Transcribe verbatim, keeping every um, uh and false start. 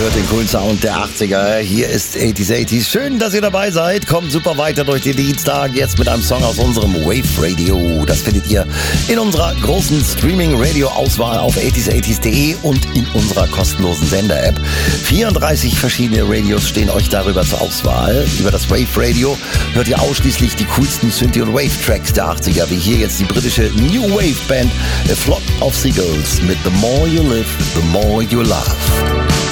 hört den coolen Sound der achtziger. Hier ist achtziger achtziger. Schön, dass ihr dabei seid. Kommt super weiter durch den Dienstag. Jetzt mit einem Song aus unserem Wave Radio. Das findet ihr in unserer großen Streaming-Radio-Auswahl auf achtziger achtziger punkt de und in unserer kostenlosen Sender-App. vierunddreißig verschiedene Radios stehen euch darüber zur Auswahl. Über das Wave Radio hört ihr ausschließlich die coolsten Synthie- und Wave-Tracks der achtziger, wie hier jetzt die britische New Wave-Band A Flock of Seagulls mit The More You Live, The More You Love.